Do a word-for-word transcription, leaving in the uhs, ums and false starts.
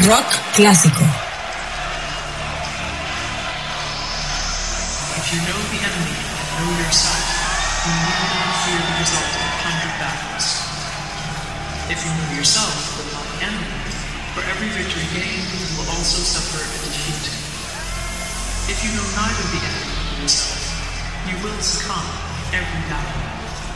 Rock clásico. If you know the enemy and know yourself, you need not fear the result of a hundred battles. If you know yourself but not the enemy, for every victory gained, you will also suffer a defeat. If you know neither the enemy nor yourself, you will succumb every battle.